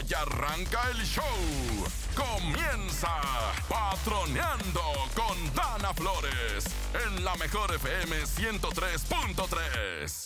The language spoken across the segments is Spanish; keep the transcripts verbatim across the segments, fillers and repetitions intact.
ya arranca el show. Comienza Patroneando con Dana Flores en la mejor F M ciento tres punto tres.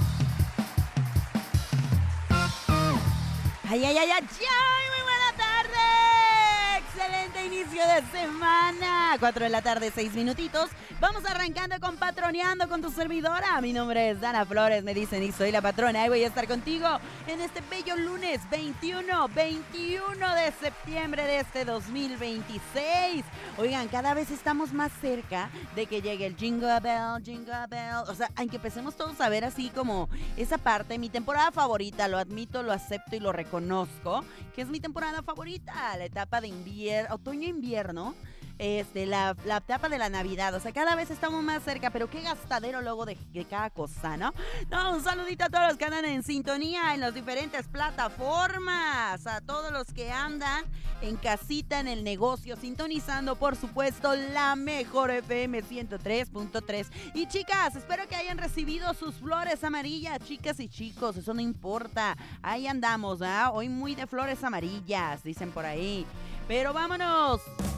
¡Ay, ay, ay, ay! ay! ¡Muy buena tarde! ¡Excelente inicio de semana! cuatro de la tarde, seis minutitos. Vamos arrancando con Patroneando con tu servidora. Mi nombre es Dana Flores, me dicen, y soy la patrona. Y voy a estar contigo en este bello lunes veintiuno, veintiuno de septiembre de este dos mil veintiséis. Oigan, cada vez estamos más cerca de que llegue el Jingle Bell, Jingle Bell. O sea, aunque empecemos todos a ver así como esa parte, mi temporada favorita, lo admito, lo acepto y lo reconozco, que es mi temporada favorita, la etapa de invierno, otoño-invierno. Este, la, la etapa de la Navidad, o sea, cada vez estamos más cerca, pero qué gastadero luego de, de cada cosa, ¿no? No, un saludito a todos los que andan en sintonía en las diferentes plataformas, a todos los que andan en casita, en el negocio, sintonizando, por supuesto, la mejor F M ciento tres punto tres. Y chicas, espero que hayan recibido sus flores amarillas, chicas y chicos, eso no importa, ahí andamos, ¿ah? Hoy muy de flores amarillas, dicen por ahí, pero vámonos.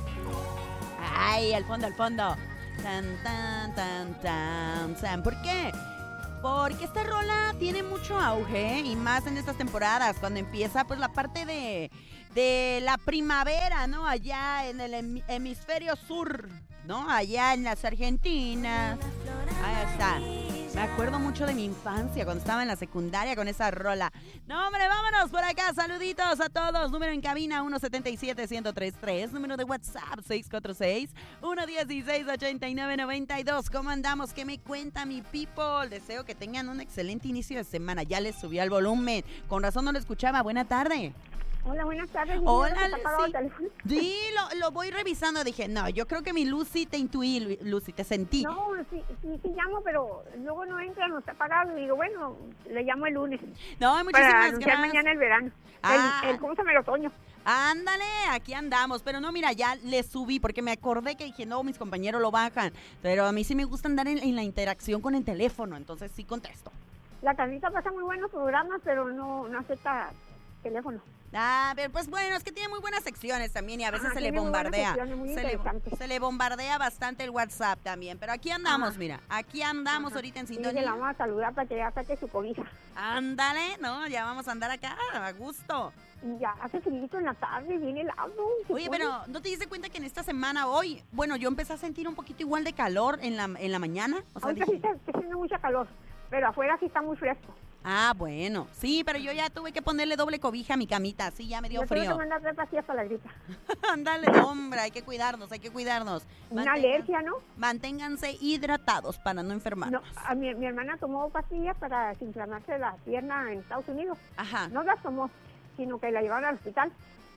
Ay, al fondo, al fondo. Tan, tan, tan, tan, tan. ¿Por qué? Porque esta rola tiene mucho auge, y más en estas temporadas, cuando empieza pues la parte de, de la primavera, ¿no? Allá en el hemisferio sur, ¿no? Allá en las Argentinas. Ahí está. Me acuerdo mucho de mi infancia cuando estaba en la secundaria con esa rola. No, hombre, vámonos por acá. Saluditos a todos. Número en cabina uno siete siete, uno cero tres tres. Número de WhatsApp seis cuatro seis, uno uno seis, ocho nueve nueve dos. ¿Cómo andamos? ¿Qué me cuenta mi people? Deseo que tengan un excelente inicio de semana. Ya les subí al volumen. Con razón no lo escuchaba. Buena tarde. Hola, buenas tardes. Hola, Lucy. Sí, lo, lo voy revisando. Dije, no, yo creo que mi Lucy te intuí, Lucy, te sentí. No, sí, sí, sí llamo, pero luego no entra, no está apagado. Y digo, bueno, le llamo el lunes. No, muchísimas para anunciar gracias. Mañana el verano. Ah. El, el, ¿cómo se llama? El otoño. Ándale, aquí andamos. Pero no, mira, ya le subí porque me acordé que dije, no, mis compañeros lo bajan. Pero a mí sí me gusta andar en, en la interacción con el teléfono, entonces sí contesto. La Carlita pasa muy buenos programas, pero no, no acepta teléfono. Ah, pero pues bueno, es que tiene muy buenas secciones también y a veces Ajá, se le tiene muy buenas bombardea. secciones, muy Se le, interesantes. se le bombardea bastante el WhatsApp también. Pero aquí andamos, Ajá. mira, aquí andamos Ajá. ahorita en Y sintonía. le vamos a saludar para que ya saque su cobija. Ándale, no, ya vamos a andar acá, a gusto. Y ya hace frío en la tarde, viene helado. Oye, pero ¿no te diste cuenta que en esta semana hoy, bueno, yo empecé a sentir un poquito igual de calor en la, en la mañana? O sea, ahorita dije, sí está, está haciendo mucha calor, pero afuera sí está muy fresco. ah, bueno, sí, pero yo ya tuve que ponerle doble cobija a mi camita, sí, ya me dio Yo tuve frío. que mandar tres pastillas para la gripa. Ándale, no, hombre, hay que cuidarnos, hay que cuidarnos. Una Mantengan- alergia, ¿no? Manténganse hidratados para no No, enfermarnos. a mi, mi hermana tomó pastillas para desinflamarse la pierna en Estados Unidos. Ajá, No las tomó, sino que la llevaron al hospital.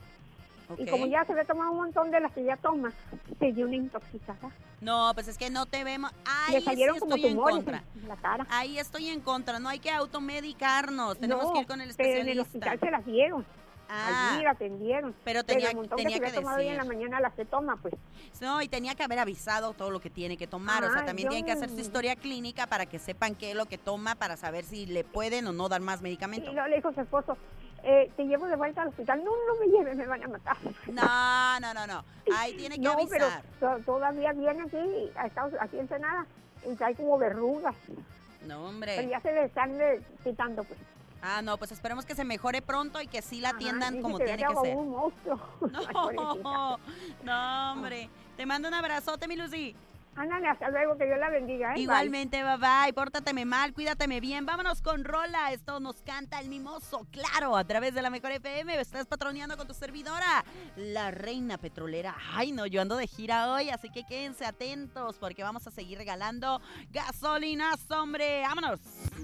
ok. Y como ya se había tomado un montón de las que ya toma, se dio una intoxicada. No, pues es que no te vemos. Ahí Le salieron sí como estoy en tumores contra. en la cara. Ahí estoy en contra, no hay que automedicarnos, tenemos No, que ir con el pero especialista. en el hospital se las dieron. Ah, Allí la atendieron. pero tenía, el montón tenía que que se había tomado hoy en la decir. mañana las que toma, pues. No, y tenía que haber avisado todo lo que tiene que tomar. O sea, Ah, también yo- tienen que hacer su historia clínica para que sepan qué es lo que toma, para saber si le pueden o no dar más Y medicamento. luego le dijo su esposo, eh, te llevo de vuelta al hospital. No, no me lleves, me van a matar. No, no, no, no. Ahí tiene que No, pero avisar. to- todavía viene aquí, a Estados, aquí en Senada, y trae como verrugas. No, Pero hombre. ya se le están eh, quitando, pues. Ah, no, pues esperemos que se mejore pronto y que sí la Ajá, atiendan dice como que tiene era que como ser. un monstruo. Ay, pobrecita. No, no, hombre. Te mando un abrazote, mi Lucy. Ándale, hasta luego, que Dios la bendiga. ¿eh? Igualmente, bye bye. Pórtateme mal, cuídateme bien. Vámonos con rola. Esto nos canta el mimoso, claro, a través de la mejor F M. Estás patroneando con tu servidora, la reina petrolera. Ay, no, yo ando de gira hoy, así que quédense atentos porque vamos a seguir regalando gasolinas, hombre. Vámonos.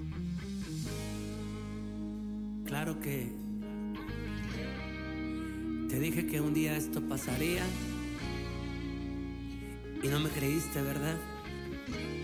Claro que te dije que un día esto pasaría y no me creíste, ¿verdad?